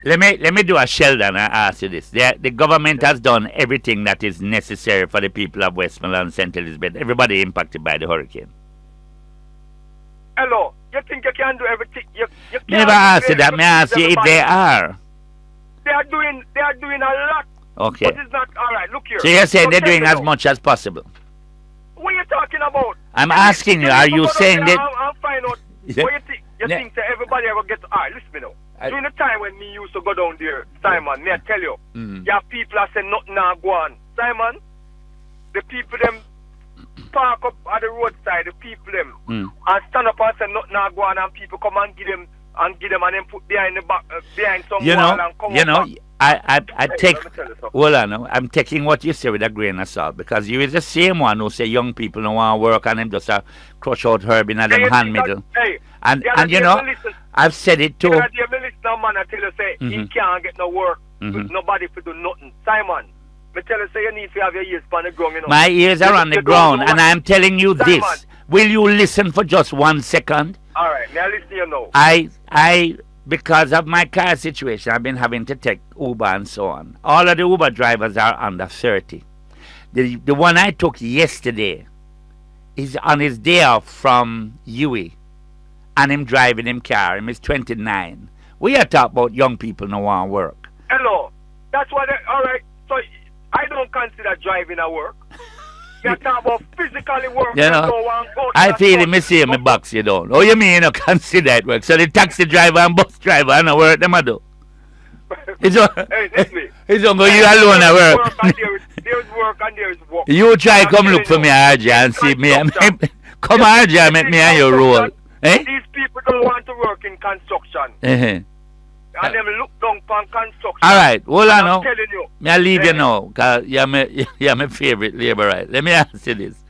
Let me do a Sheldon and ask you this. The government has done everything that is necessary for the people of Westmoreland, St. Elizabeth. Everybody impacted by the hurricane. Hello, you think you can do everything? You can't Never do ask you that. everything May I ask you if everybody. they are. They are doing a lot. Okay. But it's not all right. Look here. So you're saying So they're tell doing me as now, much as possible. what you talking about? I'm asking you, are you saying that? I'll find out. Yeah. What you think? You Yeah. think that everybody ever get? All right, listen me now. I- During the time when me used to go down there, Simon, me I tell you, Mhm. your people are saying nothing now go on. Simon, the people them park up at the roadside, the people them, and stand up and say nothing now go on, and people come and give them and then put behind the back, behind some You wall know, and come you up know, back. I Hey, take, let me tell you something. well, I know, I'm taking what you say with a grain of salt because you is the same one who say young people don't want to work and them just crush out herb in them Hey, hand that- middle. Hey, And the other and you day know, me listen- I've said it the too. other day me listen to a man I tell you say he can't get no work with nobody to do nothing. Simon, me tell you say you need to have your ears on the ground, you know. My ears are on the You don't ground know and what- I'm telling you Simon. this. Will you listen for just 1 second? All right, now listen to you now. I because of my car situation, I've been having to take Uber and so on. All of the Uber drivers are under 30. The one I took yesterday is on his day off from UWI, and him driving him car. Him is 29. We are talking about young people no want to work. Hello, that's what. All right, so I don't consider driving a work. You're talking about physically work. You know, go and go to I the feel sun. me see me box you down. Oh, you mean you don't consider it work? So the taxi driver and bus driver and work them a do. It's Hey, listen me. it's don't go you alone at There's work. and there's work and there's work. You try I'm come look for telling me, you, RJ, and see me. construction. Come RJ, and make me and you roll. Eh? These people don't want to work in construction. Uh-huh. And them look down on construction. All right, hold on I'm now. telling you. Me I leave you Eh. now, because you're my favorite labor right. Let me ask you this.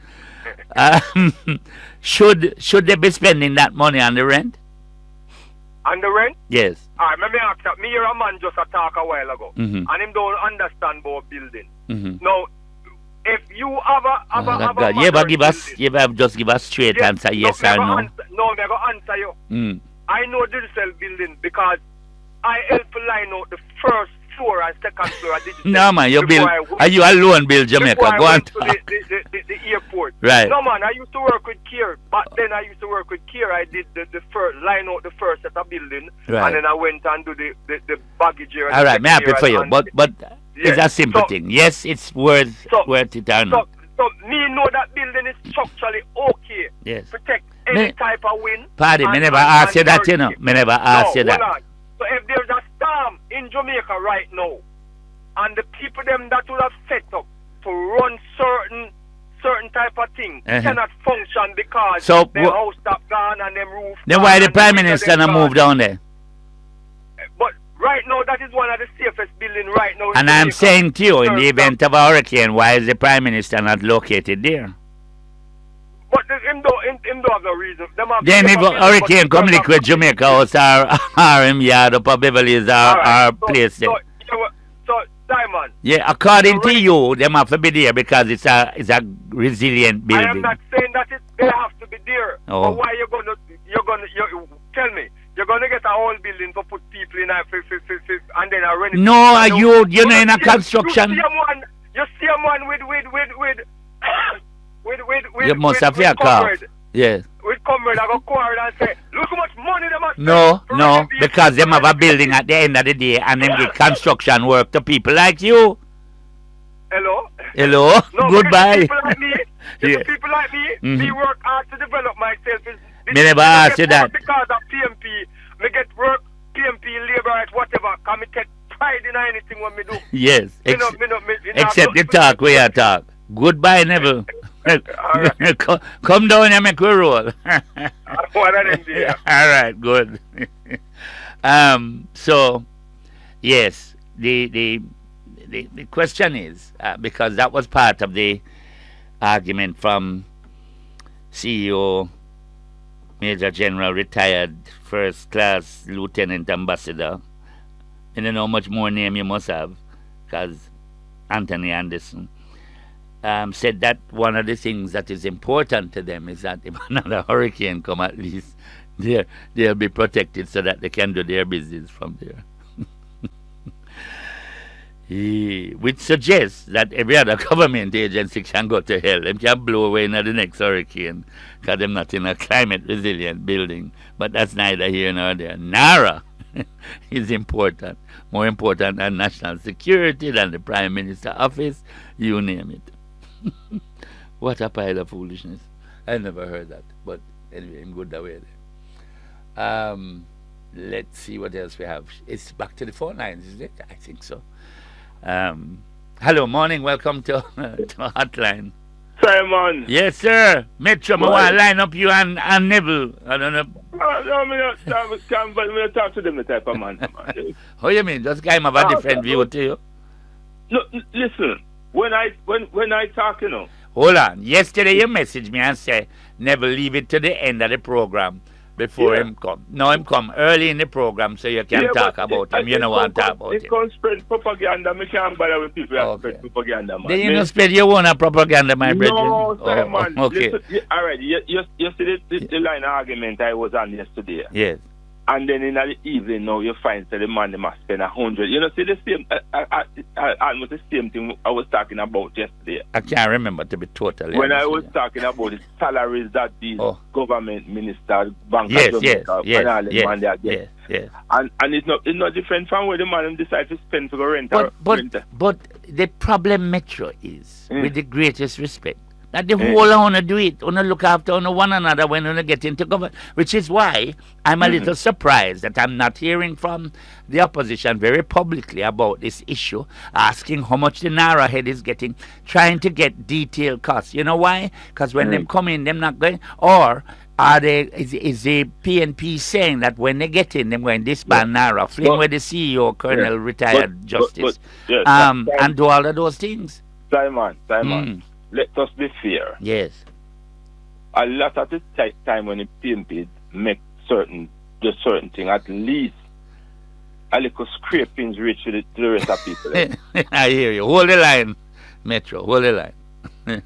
Should they be spending that money on the rent? And the rent? Yes. Alright, let me ask that. Me hear a man just a talk a while ago. Mhm. And him don't understand about building. Mm-hmm. Now, if you have a Oh, have a God. You ever modern give us building- just give us straight Yes, answer, yes me or go no? No, me go answer you. Mm. I know digital building because I help line out the first floor and second floor of digital. No man, you build. before I went- Are you alone build Jamaica? before I Go on went to talk. the airport. Right. No man, I used to work with Kier. But then I used to work with Kier. I did the first line out the first set of building, Right. and then I went and do the baggage area. All right, me happy for you, but it's Yeah. a simple So- thing. Yes, it's worth So- it or So, not. so me know that building is structurally okay. Yes. Protect any Me- type of wind. Pardon, me and- never and- asked you and that, you know. hurricane. Me never asked you No, that. hold on. So if there's a storm in Jamaica right now, and the people them that would have set up to run certain type of thing cannot function because So their house stop gone and them roof. Then gone why the and Prime window Minister them not gone. move down there? But right now, that is one of the safest building right now. in And I'm Jamaica. saying to you, in the Sir, event of a hurricane, why is the Prime Minister not located there? But him don't have no reason. Them have Then if them a have- hurricane but- come liquid Jamaica house or him yard up or Beverly Hills or Alright, place there. So, Diamond, Yeah, according to you, them have to be there because it's a resilient I am building. not saying that they have to be there. Oh. But why you tell me you're gonna get a whole building to put people in and then I rent it. No, And you know in a you construction. You see a man with You must have your car. Yes. With comrade, I go quarrel and say, look how much money they must No, spend for no, renovation because them have a for building at the end of the day and them give construction work to people like you. Hello? Hello? No, Goodbye. People like me, Yeah. people like me, Mhm. me work hard to develop myself. Me never ask you that. Because of PMP, me get work, PMP, labor rights, whatever. Can me take pride in anything when me do. Yes. Me no- me no- me- me not Except the look- talk where you talk. Goodbye, Neville. Alright. Come down and make we roll. One of them there. All right, good. So, yes, the question is because that was part of the argument from CEO, Major General, retired first class Lieutenant Ambassador. I don't know how much more name you must have, because Anthony Anderson. Said that one of the things that is important to them is that if another hurricane come, at least they'll be protected so that they can do their business from there. which suggests that every other government agency can go to hell. Them can blow away in the next hurricane because they're not in a climate resilient building. But that's neither here nor there. NARA is important, more important than national security, than the Prime Minister's office, you name it. What a pile of foolishness. I never heard that. But anyway, I'm good that way there. Let's see what else we have. It's back to the phone lines, is it? I think so. Hello, morning. Welcome to Hotline. Simon. Yes, sir. Metro, I want to line up you and Neville. I don't know. No, I can't talk to them the type of man. How you mean? Just guy have a different view to you? No, listen. When I talk, you know. Hold on. Yesterday you messaged me and said, never leave it to the end of the program before him come. Now him come early in the program so you can talk about him. You don't want to talk about him. It can't spread propaganda. I can't bother with people that spread propaganda, man. Then you don't spread your own propaganda, my brethren. No, Simon. Okay. Listen, all right. You see the line of argument I was on yesterday. Yes. And then in the evening now you find that the man must spend 100. You know, see the same, almost the same thing I was talking about yesterday. I can't remember, to be totally when honest I was talking about the salaries that these government ministers, bankers, and all the man they get. Yes. And it's not different from where the man decides to spend for the rent. But the problem, Metro, is, with the greatest respect, that the whole want to do it, want to look after one another when we get into government, which is why I'm a little surprised that I'm not hearing from the opposition very publicly about this issue, asking how much the NARA head is getting, trying to get detailed costs. You know why? Because when them come in, them not going, or is the PNP saying that when they get in, them going disband NARA, fling with the CEO, Colonel retired Justice, and do all of those things? Simon. Let us be fair. Yes. A lot of the time when the PNP make certain thing, at least a little scrapings reach to the rest of people. I hear you. Hold the line, Metro. Hold the line.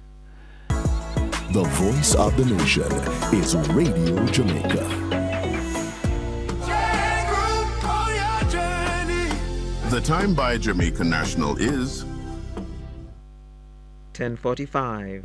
The voice of the nation is Radio Jamaica. The time by Jamaica National is 10:45.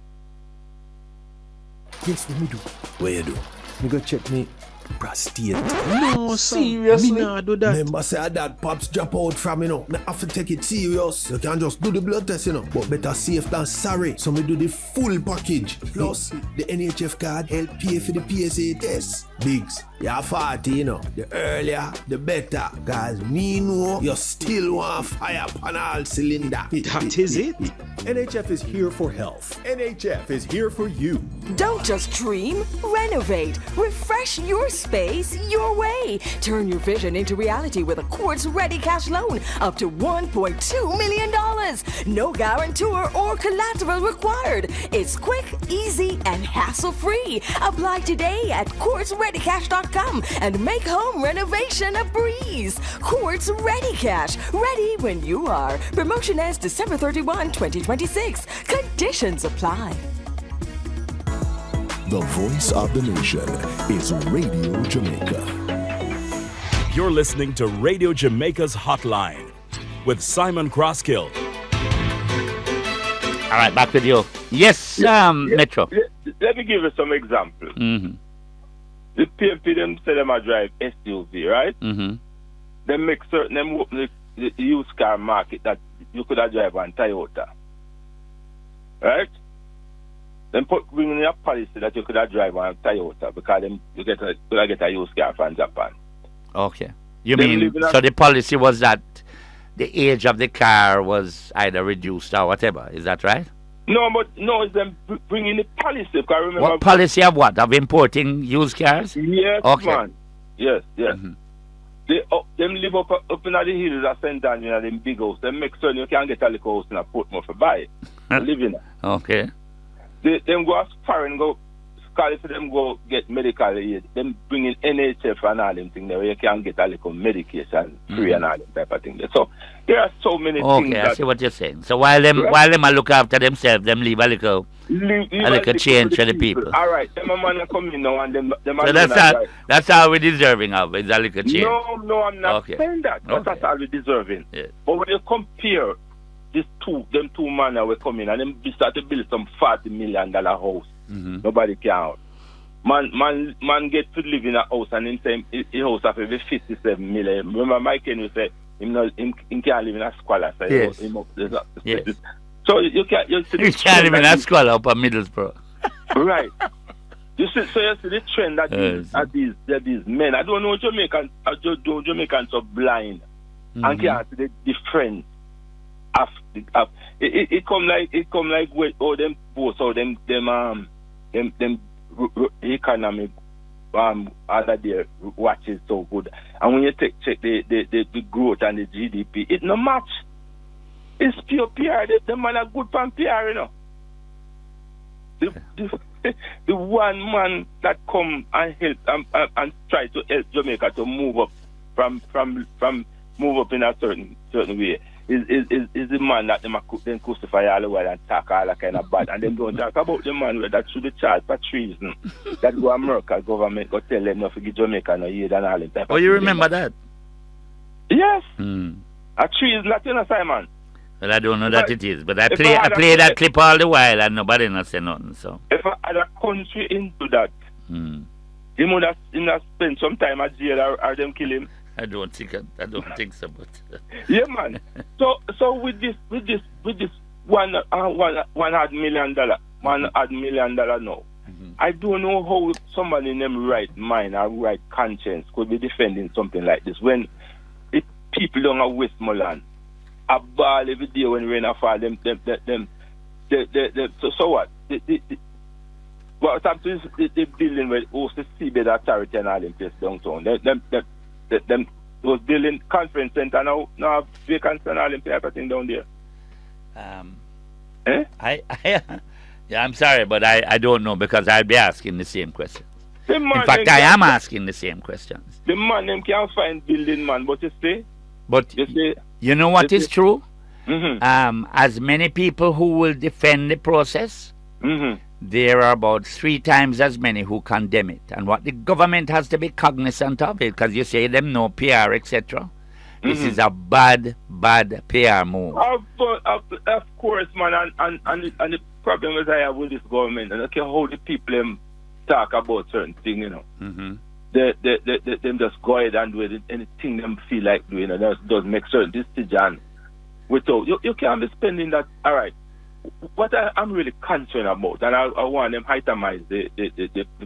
Guess what me do? What you do? Me go check me prostate. No, seriously? Me nah do that. Remember say that pops drop out from, me have to take it serious. You can't just do the blood test, But better safe than sorry. So me do the full package. Plus, the NHF card help pay for the PSA test. Biggs, you're 40, The earlier, the better. Cause me know you still want fire on all cylinder. That is it. NHF is here for health. NHF is here for you. Don't just dream, renovate, refresh your space your way. Turn your vision into reality with a Quartz Ready Cash loan up to $1.2 million. No guarantor or collateral required. It's quick, easy, and hassle-free. Apply today at QuartzReadyCash.com and make home renovation a breeze. Quartz Ready Cash, ready when you are. Promotion ends December 31, 2026. Conditions apply. The voice of the nation is Radio Jamaica. You're listening to Radio Jamaica's Hotline with Simon Crosskill. All right, back with you. Yes, Metro. Let me give you some examples. Mm-hmm. The PNP them say them a drive SUV, right? Mm-hmm. They make certain them open the used car market that you could have drive on Toyota, right? Then bring in a policy that you could have drive on Toyota because them you could get a used car from Japan. Okay. You mean so the policy was that the age of the car was either reduced or whatever? Is that right? No, it's them bringing the policy. Because remember, what policy of what? Of importing used cars? Yes, okay. Man. Yes. Mm-hmm. Them live up in the hills of St. Daniel in them big house. Them make sure you can get a little house in a Portmore for buy. Live in it. Okay. Them go as far and go because if them go get medical aid, them bring in NHF and all them things there, where you can get a little medication free and all them type of thing there. So there are so many things. Okay, I see what you're saying. So while them a look after themselves, them leave a little change for the people. All right, them a man come in now and them so that's how we're deserving of, is a little change. No, I'm not saying that. But that's all we're deserving. Yeah. But when you compare them two men that will come in and them start to build some $40 million house. Mm-hmm. Nobody can. Man get to live in a house and him say his house have every 57 million. Remember Mike Henry said him can't live in a squalor. So yes. Yes. So you can't live in a squalor up at Middlesbrough. Right. You see the trend that these men. I don't know Jamaicans are blind and can't see the difference. It come like with all them both or them economic other day watches so good, and when you check the growth and the GDP, it no match. It's pure PR. The man are good from PR, you know. The one man that come and help and try to help Jamaica to move up from move up in a certain way. Is the man that them then crucify all the while and talk all that kind of bad, and then don't talk about the man that should be charged for treason. That go America government go tell them not to give Jamaica no aid and all that. Oh, you remember that? Yes. A treason, that you know, Simon. Well, I don't know that it is, but I play that clip all the while and nobody not say nothing. So if other country into that, he would have spent some time at jail or them kill him. I don't think so, but yeah, man. So with this $100 million now, I don't know how somebody in them right mind or right conscience could be defending something like this when the people don't have Westmoreland a ball every day when rain fall. So what? What happens is the building with the seabed authority and all in place downtown. Them those building conference center now have vacancy and all in place, everything down there. I'm sorry, but I don't know because I'll be asking the same questions. In fact, I am asking the same questions. The man them can't find building, man, but you know what is true? As many people who will defend the process, there are about 3 times as many who condemn it. And what the government has to be cognizant of it, because you say them no PR, etc. This is a bad PR move. Of course, man, and the problem is I have with this government, and I care how the people talk about certain things, you know. Them just go ahead and do anything them feel like doing, and that does make certain decisions. Without you can't be spending that. All right. What I'm really concerned about, and I want them itemize the